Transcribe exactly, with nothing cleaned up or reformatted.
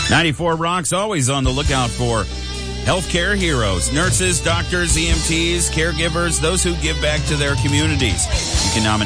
ninety-four Rocks always on the lookout for healthcare heroes, nurses, doctors, E M Ts, caregivers, those who give back to their communities. You can nominate